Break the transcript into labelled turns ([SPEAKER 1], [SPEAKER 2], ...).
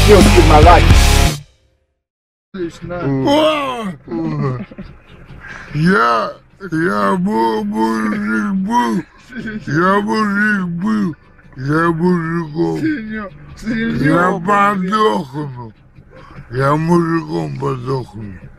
[SPEAKER 1] Just in my life.
[SPEAKER 2] Я мужик был, я мужиком. Я подохну, я мужиком подохну.